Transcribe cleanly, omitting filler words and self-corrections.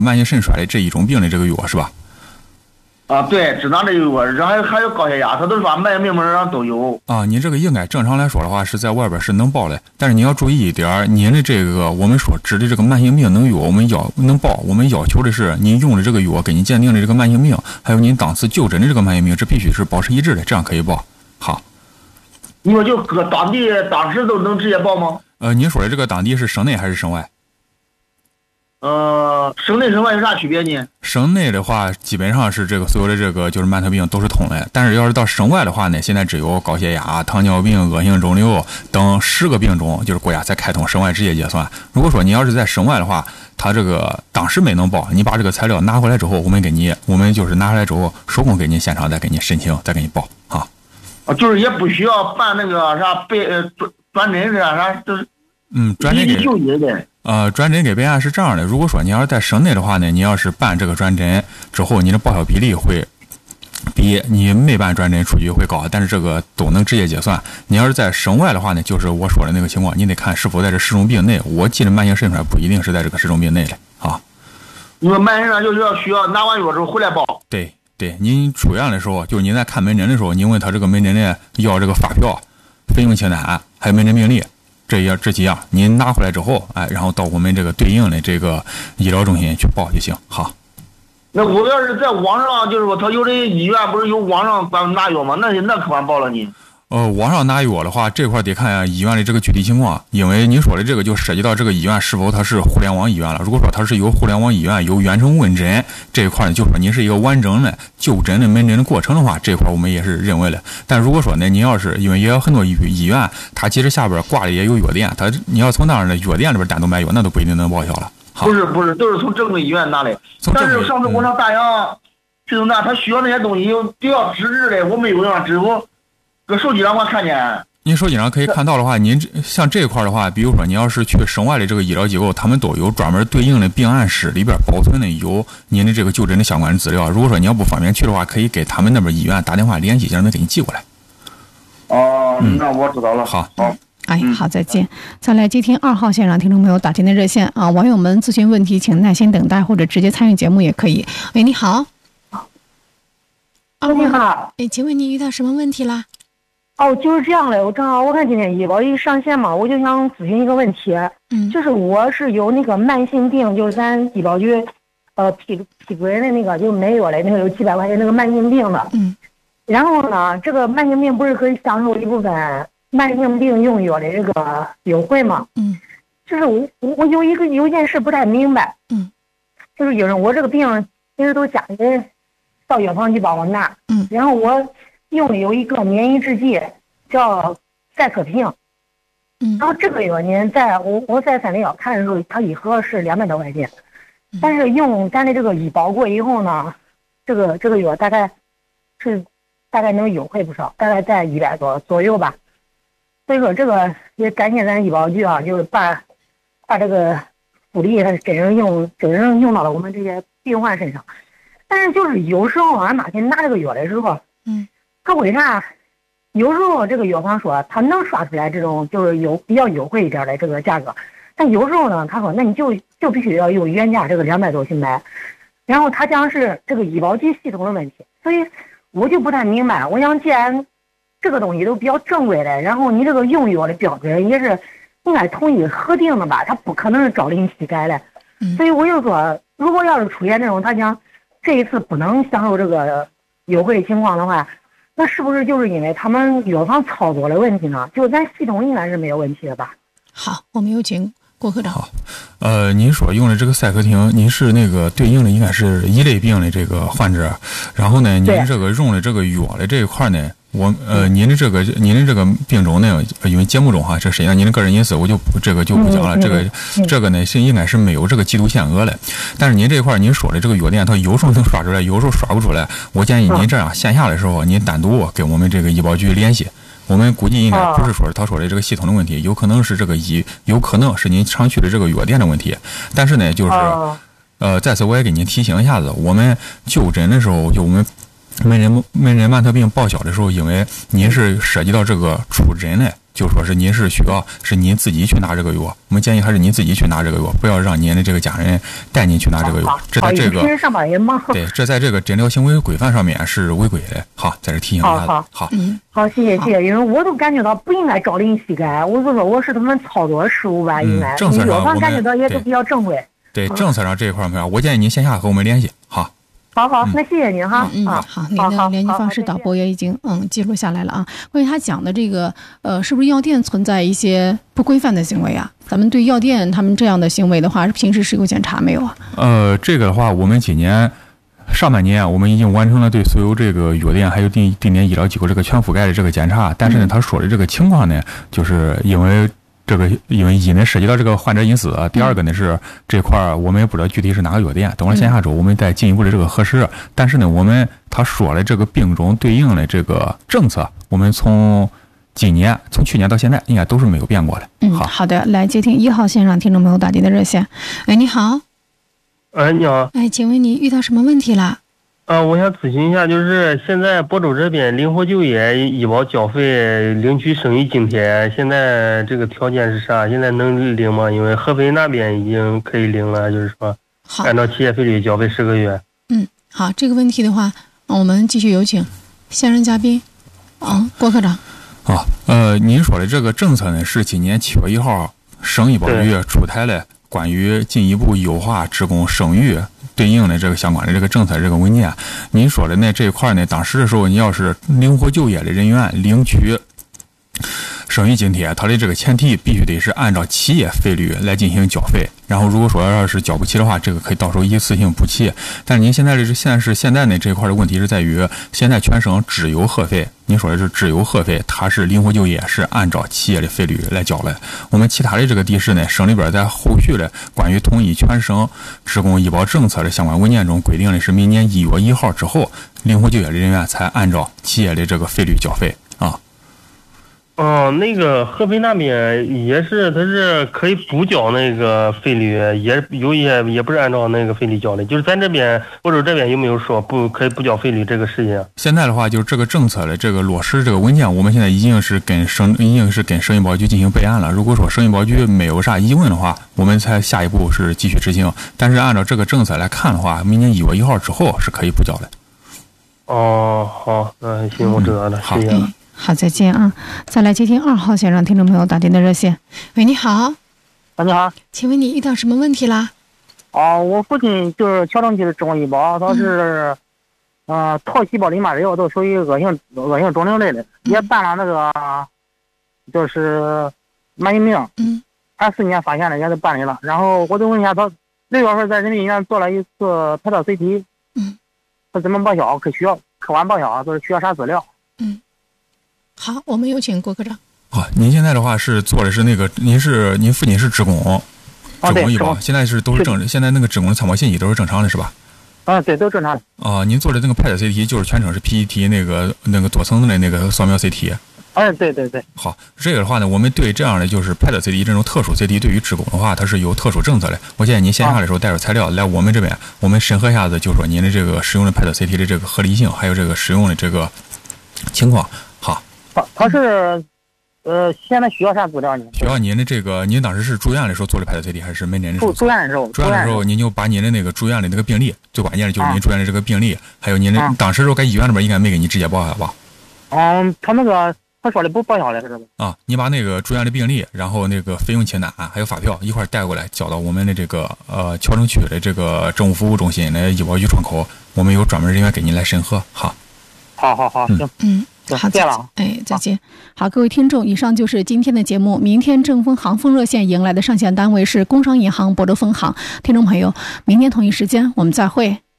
慢性肾衰的这一种病的这个药是吧？ 啊，对，只拿这个药，然后还有高血压，他都说慢性病上都有。 啊，你这个应该正常来说的话是在外边是能报的，但是你要注意一点，您的这个我们所指的这个慢性病能有，我们能报，我们要求的是您用的这个药给您鉴定的这个慢性病，还有您当次就诊的这个慢性病，这必须是保持一致的，这样可以报。好， 你说就搁当时都能直接报吗？ 您说的这个当地是省内还是省外？ 省内省外有啥区别呢？ 省内的话，基本上是这个所有的这个就是慢性病都是通的，但是要是到省外的话呢，现在只有高血压、糖尿病、恶性肿瘤等10个病种，就是国家才开通省外直接结算。如果说你要是在省外的话，他这个当时没能报，你把这个材料拿回来之后，我们就是拿回来之后手工给您现场再给您申请，再给你报啊。 就是也不需要办那个啥转诊是啥，就是转诊给就医的。 转诊给备案是这样的，如果说你要是在省内的话呢，你要是办这个转诊之后，你的报销比例会比你没办转诊出去会高，但是这个都能直接结算。你要是在省外的话呢，就是我说的那个情况，你得看是否在这10种病内。我记得慢性肾衰不一定是在这个10种病内的啊。 你说慢性肾衰就是需要拿完药之后回来报。 对，您出院的时候，就是您在看门诊的时候，您问他这个门诊的要这个发票、费用清单，还有门诊病历。这几样您拿回来之后，然后到我们这个对应的这个医疗中心去报就行。好， 那我要是在网上，就是说他有的医院不是有网上咱拿药吗？那可完报了你。 网上拿药的话，这块得看医院的这个具体情况，因为您说的这个就涉及到这个医院是否它是互联网医院了。如果说它是有互联网医院，有远程问诊这一块呢，就说您是一个完整的就诊的门诊的过程的话，这块我们也是认为的。但如果说呢，您要是因为也有很多医院，它其实下边挂的也有药店，你要从那儿的药店里边单独买药，那都不一定能报销了。 不是，都是从正规医院拿的。但是上次我上大洋去那，他需要那些东西都要纸质的，我没有让纸，我搁手机上我看见。 您手机上可以看到的话，您像这一块的话，比如说你要是去省外的这个医疗机构，他们都有专门对应的病案室里边保存的有您的这个就诊的相关的资料。如果说你要不方便去的话，可以给他们那边医院打电话联系，让他们给你寄过来。 那我知道了。 好。 好，再见。再来接听2号线上听众朋友打进的热线啊，网友们咨询问题请耐心等待或者直接参与节目也可以。喂，你好。 你好。 请问你遇到什么问题啦？ 就是这样的，我正好我看今天医保一上线嘛，我就想咨询一个问题。就是我是有那个慢性病，就是咱医保局批准的那个，就没有了那个有700块钱那个慢性病的。然后呢，这个慢性病不是可以享受一部分慢性病用药的这个优惠吗？就是我有件事不太明白。就是因为我这个病其实都家里到药房去帮我拿。然后我用的有一个免疫制剂叫赛可平。然后这个药呢，我在三联药看的时候，它一盒是200多块钱。但是用咱的这个医保过以后呢，这个药大概能优惠不少，大概在100多左右吧。所以说这个也感谢咱医保局啊，就是把这个福利还是真正用到了我们这些病患身上。但是就是有时候俺妈去拿这个药的时候，他为啥有时候这个药房说他能刷出来这种就是比较优惠一点的这个价格，但有时候呢他说那你就必须要用原价这个200多去买，然后他讲是这个医保局系统的问题。所以我就不太明白，我想既然这个东西都比较正规的，然后你这个用药的标准也是应该统一核定的吧，他不可能是朝令夕改的。所以我就说，如果要是出现这种他讲这一次不能享受这个优惠情况的话，那是不是就是因为他们药房操作的问题呢？就咱系统应该是没有问题的吧？ 好，我们有请郭科长。 好，您所用的这个赛可汀，您是那个对应的应该是一类病的这个患者，然后呢，您这个用的这个药的这一块呢，您的这个病种呢，因为节目中哈，这实际上您的个人隐私，我就不讲了。这个呢是应该是没有这个季度限额的，但是您这一块您说的这个药店，它有时候能刷出来，有时候刷不出来。我建议您这样线下的时候，您单独跟我们这个医保局联系。我们估计应该不是说他说的这个系统的问题，有可能是有可能是您常去的这个药店的问题。但是呢，就是再次我也给您提醒一下子，我们就诊的时候，就我们门诊曼特病报销的时候，因为您是涉及到这个出诊的，就说是您是需要是您自己去拿这个药，我们建议还是您自己去拿这个药，不要让您的这个家人带您去拿这个药。这在这个对，这在这个诊疗行为规范上面是违规的。好，在这提醒一下。 好，谢谢。因为我都感觉到不应该找零膝盖，我就说我是他们操作失误吧，应该。 政策上我们感觉到也都比较正规。 对，政策上这一块我建议您线下和我们联系。好， 那谢谢您哈。 好，您的联系方式导播也已经记录下来了啊。关于他讲的这个是不是药店存在一些不规范的行为啊？咱们对药店他们这样的行为的话，平时是有检查没有啊？ 这个的话，我们今年上半年我们已经完成了对所有这个药店还有定点医疗机构这个全覆盖的这个检查，但是呢，他说的这个情况呢，就是因为一呢涉及到这个患者隐私，第二个呢是这块我们也不知道具体是哪个药店，等会儿线下周我们再进一步的这个核实。但是呢，他说的这个病种对应的这个政策，我们从去年到现在应该都是没有变过的。 好的，来接听1号线上听众朋友打进的热线。喂，你好。 你好。 请问你遇到什么问题了？ 我想咨询一下，就是现在亳州这边灵活就业医保缴费领取生育津贴，现在这个条件是啥？现在能领吗？因为合肥那边已经可以领了，就是说按照企业费率缴费10个月。 好，这个问题的话，我们继续有请现任嘉宾郭科长。 您说的这个政策呢，是今年7月1号省医保局出台了关于进一步优化职工生育对应的这个相关的这个政策这个文件。您说的呢这一块呢，当时的时候你要是灵活就业的人员领取生育津贴，它的这个前提必须得是按照企业费率来进行缴费，然后如果说要是缴不起的话，这个可以到时候一次性补齐。但是您现在呢这一块的问题是在于，现在全省只有合肥，您说的是只有合肥，它是灵活就业是按照企业的费率来缴的。我们其他的这个地市呢，省里边在后续的关于统一全省职工医保政策的相关文件中规定的是，明年1月1号之后，灵活就业的人员才按照企业的这个费率缴费啊。 那个合肥那边也是，它是可以补缴那个费率，也不是按照那个费率缴的。就是咱这边亳州这边有没有说不可以补缴费率这个事情？ 现在的话，就是这个政策的这个落实这个文件，我们现在已经是跟省医保局进行备案了。如果说省医保局没有啥疑问的话，我们才下一步是继续执行。但是按照这个政策来看的话，明年1月1号之后是可以补缴的。 好，行，我知道了，谢谢。 好，再见啊！再来接听2号线上听众朋友打进的热线。喂，你好。 你好， 请问你遇到什么问题啦？ 我父亲就是桥城区的职工医保，他是套细胞淋巴瘤，都属于恶性肿瘤类的，也办了那个就是慢性病，24年发现的，也都办理了。然后我就问一下他，6月份在人民医院做了一次拍照 CT，他怎么报销？客观报销，就是需要啥资料？ 好，我们有请郭科长。 您现在的话是做的是那个，您父亲是职工医保，现在都是现在那个职工的参保信息都是正常的，是吧？ 对，都正常的。 您做的那个 PET CT 就是全程是 PET 那个多层的那个扫描 CT。 对。 好，这个的话呢，我们对这样的就是 PET CT 这种特殊 CT， 对于职工的话，它是有特殊政策的。我建议您线下的时候带着材料来我们这边，我们审核一下子，就是说您的这个使用的 PET CT 的这个合理性，还有这个使用的这个情况。好。 他是现在需要啥资料呢？ 需要您的这个，您当时是住院的时候做的PET CT，还是门诊的时候？ 住院的时候。 住院的时候，您就把您的那个住院的那个病历，最关键的就是您住院的这个病历，还有您的当时时候在医院里边应该没给你直接报销吧？ 他说的不报销了，是吧？ 你把那个住院的病历，然后那个费用清单还有发票一块带过来，交到我们的这个桥城区的这个政务服务中心的医保局窗口，我们有专门人员给您来审核。好， 行。 好，再见。再见。好，各位听众，以上就是今天的节目。明天正风航风热线迎来的上线单位是工商银行亳州分行。听众朋友，明天同一时间我们再会。